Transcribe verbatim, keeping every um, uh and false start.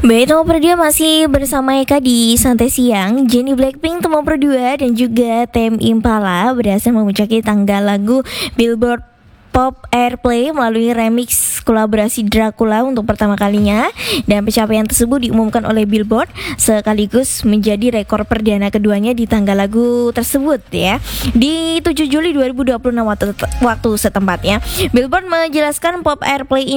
Baik, nomor berdua masih bersama Eka di Santai Siang. Jennie Blackpink, nomor berdua, dan juga Tame Impala berhasil memuncaki tangga lagu Billboard Pop Airplay melalui remix kolaborasi Dracula untuk pertama kalinya. Dan pencapaian tersebut diumumkan oleh Billboard sekaligus menjadi rekor perdana keduanya di tangga lagu tersebut ya. Di tujuh Juli dua ribu dua puluh enam waktu, waktu setempat ya. Billboard menjelaskan Pop Airplay